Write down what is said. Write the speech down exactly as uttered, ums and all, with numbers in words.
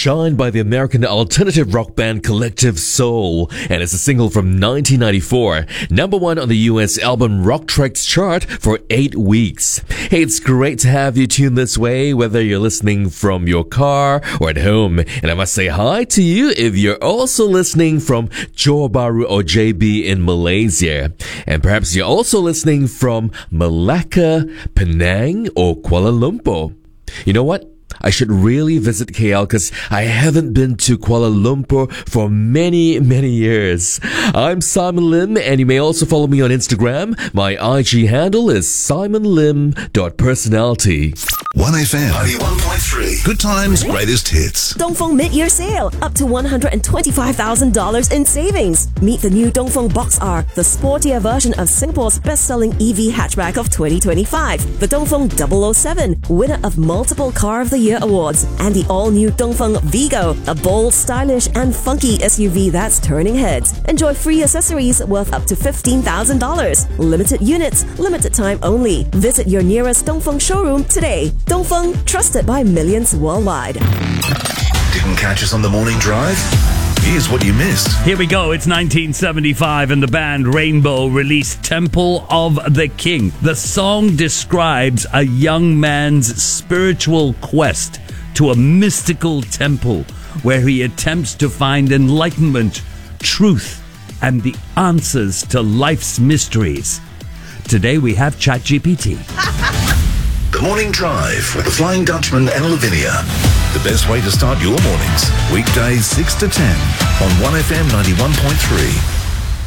Shine by the American alternative rock band Collective Soul, and it's a single from nineteen ninety-four. Number one on the U S album Rock Tracks chart for eight weeks. Hey, it's great to have you tuned this way, whether you're listening from your car or at home. And I must say hi to you if you're also listening from Johor Bahru or J B in Malaysia. And perhaps you're also listening from Malacca, Penang, or Kuala Lumpur. You know what? I should really visit K L because I haven't been to Kuala Lumpur for many, many years. I'm Simon Lim, and you may also follow me on Instagram. My I G handle is simon lim dot personality. one F M ninety-one point three. Good times, greatest hits. Dongfeng mid-year sale. Up to one hundred twenty-five thousand dollars in savings. Meet the new Dongfeng Box R, the sportier version of Singapore's best-selling E V hatchback of twenty twenty-five. The Dongfeng double oh seven, winner of multiple Car of the Year awards. And the all-new Dongfeng Vigo, a bold, stylish and funky S U V that's turning heads. Enjoy free accessories worth up to fifteen thousand dollars. Limited units, limited time only. Visit your nearest Dongfeng showroom today. Dongfeng, trusted by millions worldwide. Didn't catch us on the morning drive? Here's what you missed. Here we go. It's nineteen seventy-five and the band Rainbow released Temple of the King. The song describes a young man's spiritual quest to a mystical temple where he attempts to find enlightenment, truth, and the answers to life's mysteries. Today we have ChatGPT. The Morning Drive with the Flying Dutchman and Lavinia. The best way to start your mornings. Weekdays six to ten on one F M ninety-one point three.